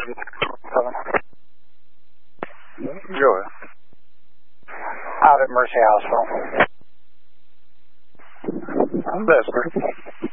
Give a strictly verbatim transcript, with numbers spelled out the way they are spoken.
Go ahead. Out at Mercy Hospital. I'm Vesper.